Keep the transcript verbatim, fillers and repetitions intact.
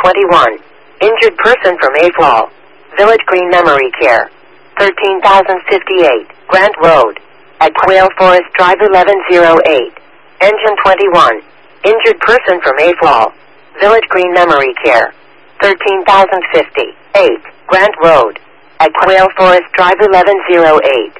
twenty-one. Injured person from Mayfall. Village Green Memory Care. thirteen thousand fifty-eight. Grant Road. At Quail Forest Drive eleven oh eight. Engine twenty-one. Injured person from Mayfall. Village Green Memory Care. thirteen thousand fifty-eight. Grant Road. At Quail Forest Drive eleven oh eight.